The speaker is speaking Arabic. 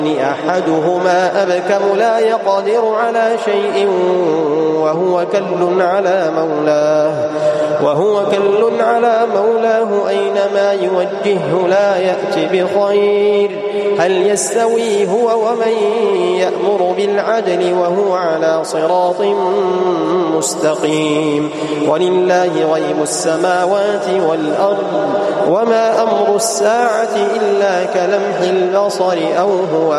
أحدهما أبكم لا يقدر على شيء وهو كل على مولاه أينما يوجهه لا يأت بخير هل يستوي هو ومن يأمر بالعدل وهو على صراط مستقيم ولله غيب السماوات والأرض وما أمر الساعة إلا كلمح البصر أو هو